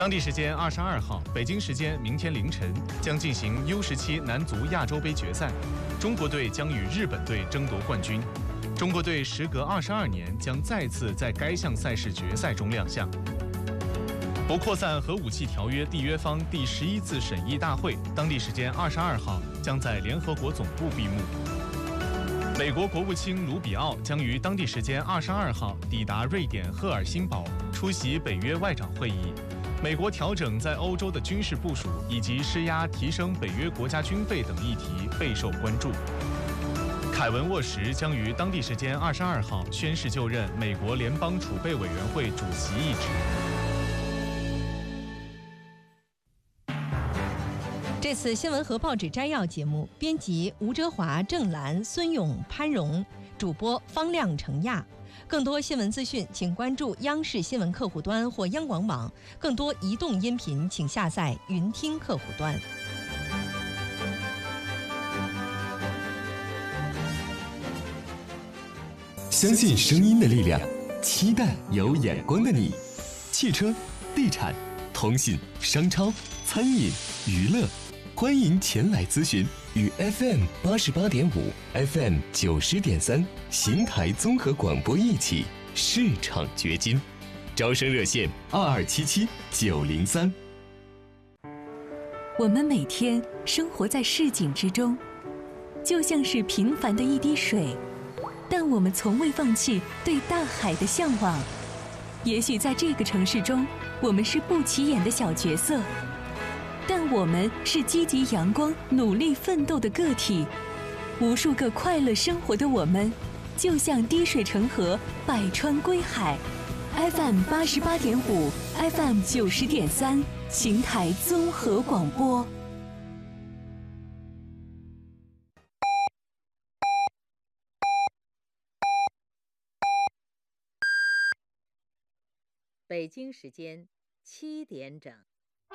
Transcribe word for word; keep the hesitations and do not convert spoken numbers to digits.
当地时间二十二号，北京时间明天凌晨将进行 U 十七男足亚洲杯决赛，中国队将与日本队争夺冠军。中国队时隔二十二年将再次在该项赛事决赛中亮相。不扩散核武器条约缔约方第十一次审议大会，当地时间二十二号将在联合国总部闭幕。美国国务卿卢比奥将于当地时间二十二号抵达瑞典赫尔辛堡，出席北约外长会议。美国调整在欧洲的军事部署以及施压提升北约国家军费等议题备受关注。凯文·沃什将于当地时间二十二号宣誓就任美国联邦储备委员会主席一职。 这次新闻和报纸摘要节目，编辑吴哲华、郑兰、孙勇、潘荣，主播方亮、程亚。更多新闻资讯，请关注央视新闻客户端或央广网。更多移动音频，请下载云听客户端。 相信声音的力量，期待有眼光的你。汽车、地产、通信、商超、餐饮、娱乐，欢迎前来咨询。与 F M 八十八点五、F M 九十点三邢台综合广播一起市场掘金，招生热线二二七七九零三。 我们每天生活在市井之中，就像是平凡的一滴水，但我们从未放弃对大海的向往。也许在这个城市中，我们是不起眼的小角色，但我们是积极阳光、努力奋斗的个体。无数个快乐生活的我们，就像滴水成河，百川归海。F M 八十八点五 ，F M 九十点三，邢台综合广播。 北京时间七点整。